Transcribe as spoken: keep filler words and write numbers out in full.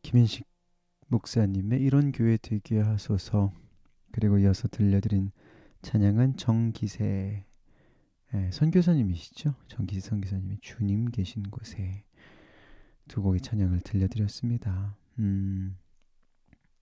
김인식 목사님의 이런 교회 되게 하소서, 그리고 이어서 들려드린 찬양은 정기세 예, 선교사님이시죠? 정기세 선교사님이 주님 계신 곳에 두 곡의 찬양을 들려드렸습니다. 음,